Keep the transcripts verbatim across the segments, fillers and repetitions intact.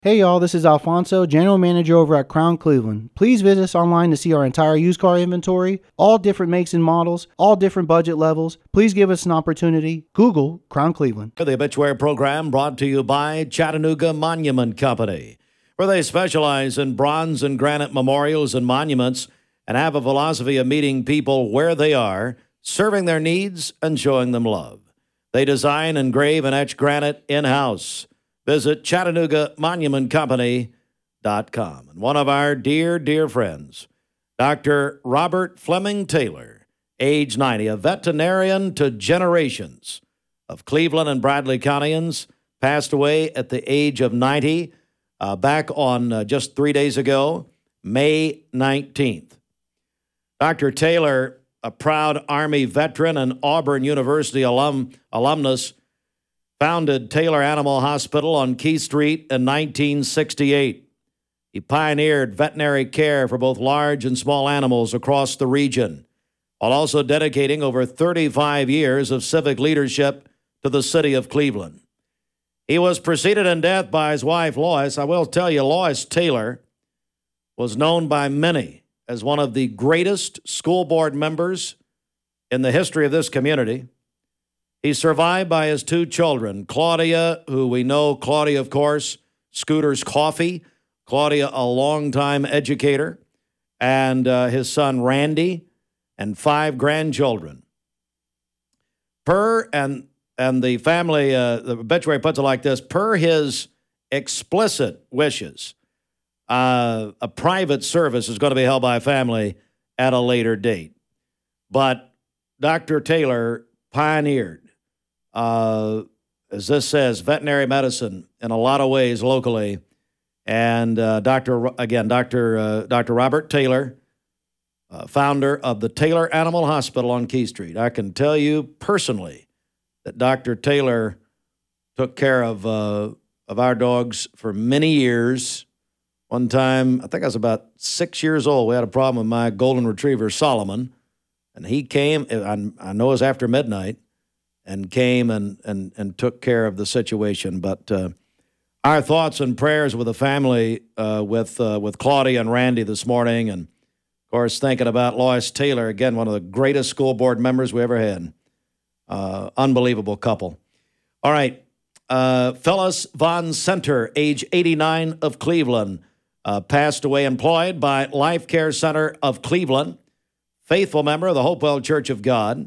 Hey y'all, this is Alfonso, General Manager over at Crown Cleveland. Please visit us online to see our entire used car inventory, all different makes and models, all different budget levels. Please give us an opportunity. Google Crown Cleveland. The obituary program brought to you by Chattanooga Monument Company, where they specialize in bronze and granite memorials and monuments and have a philosophy of meeting people where they are, serving their needs and showing them love. They design, engrave, and etch granite in-house. Visit Chattanooga Monument Company dot com. And one of our dear, dear friends, Doctor Robert Fleming Taylor, age ninety, a veterinarian to generations of Cleveland and Bradley Countyans, passed away at the age of ninety, uh, back on uh, just three days ago, May nineteenth. Doctor Taylor, a proud Army veteran and Auburn University alum, alumnus, founded Taylor Animal Hospital on Key Street in nineteen sixty-eight. He pioneered veterinary care for both large and small animals across the region, while also dedicating over thirty-five years of civic leadership to the city of Cleveland. He was preceded in death by his wife, Lois. I will tell you, Lois Taylor was known by many as one of the greatest school board members in the history of this community. He's survived by his two children, Claudia, who we know, Claudia, of course, Scooter's Coffee, Claudia, a longtime educator, and uh, his son, Randy, and five grandchildren. Per, and, and the family, uh, the obituary puts it like this, per his explicit wishes, uh, a private service is going to be held by a family at a later date. But Doctor Taylor pioneered, Uh, as this says, veterinary medicine in a lot of ways locally. And uh, Doctor again, Doctor Uh, Doctor Robert Taylor, uh, founder of the Taylor Animal Hospital on Key Street. I can tell you personally that Doctor Taylor took care of uh, of our dogs for many years. One time, I think I was about six years old, we had a problem with my golden retriever, Solomon. And he came, I, I know it was after midnight, and came and, and, and took care of the situation. But uh, our thoughts and prayers with the family, uh, with uh, with Claudia and Randy this morning, and, of course, thinking about Lois Taylor, again, one of the greatest school board members we ever had. Uh, unbelievable couple. All right, uh, Phyllis Von Center, age eighty-nine, of Cleveland, uh, passed away, employed by Life Care Center of Cleveland, faithful member of the Hopewell Church of God,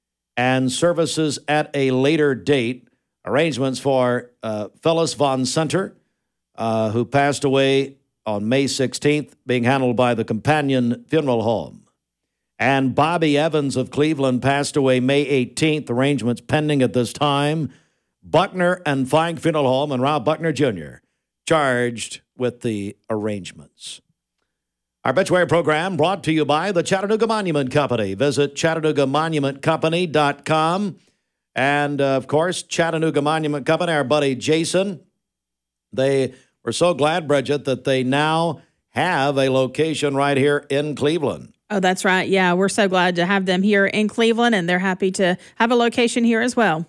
and services at a later date. Arrangements for uh, Phyllis Von Center, uh, who passed away on May sixteenth, being handled by the Companion Funeral Home. And Bobby Evans of Cleveland passed away May eighteenth. Arrangements pending at this time. Buckner and Fine Funeral Home and Rob Buckner Junior charged with the arrangements. Our obituary program brought to you by the Chattanooga Monument Company. Visit Chattanooga Monument Company dot com. And, uh, of course, Chattanooga Monument Company, our buddy Jason. They were so glad, Bridget, that they now have a location right here in Cleveland. Oh, that's right. Yeah, we're so glad to have them here in Cleveland, and they're happy to have a location here as well.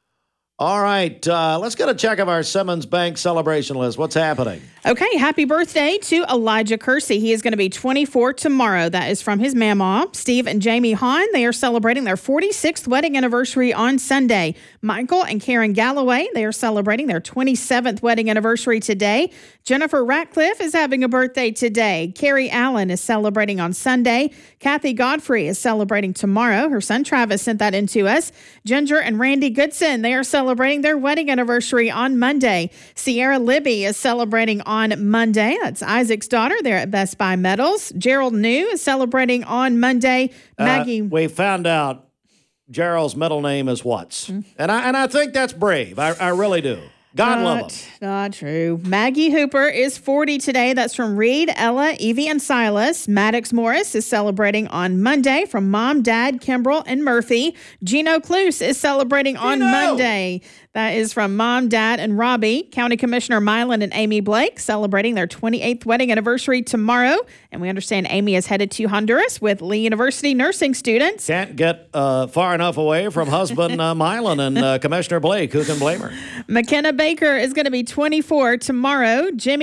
All right, uh, let's get a check of our Simmons Bank celebration list. What's happening? Okay, happy birthday to Elijah Kersey. He is going to be twenty-four tomorrow. That is from his mama, Steve and Jamie Hahn. They are celebrating their forty-sixth wedding anniversary on Sunday. Michael and Karen Galloway, they are celebrating their twenty-seventh wedding anniversary today. Jennifer Ratcliffe is having a birthday today. Carrie Allen is celebrating on Sunday. Kathy Godfrey is celebrating tomorrow. Her son Travis sent that in to us. Ginger and Randy Goodson, they are celebrating their wedding anniversary on Monday. Sierra Libby is celebrating on Monday. That's Isaac's daughter. They're at Best Buy Metals. Gerald New is celebrating on Monday. Maggie. Uh, we found out Gerald's middle name is Watts. Mm-hmm. And I and I think that's brave. I, I really do. God not, love him. Not true. Maggie Hooper is forty today. That's from Reed, Ella, Evie, and Silas. Maddox Morris is celebrating on Monday from Mom, Dad, Kimbrell, and Murphy. Gino Cluse is celebrating on Gino. Monday. That is from Mom, Dad, and Robbie. County Commissioner Mylan and Amy Blake celebrating their twenty-eighth wedding anniversary tomorrow. And we understand Amy is headed to Honduras with Lee University nursing students. Can't get uh, far enough away from husband uh, Mylan and uh, Commissioner Blake. Who can blame her? McKenna Baker is going to be twenty-four tomorrow. Jimmy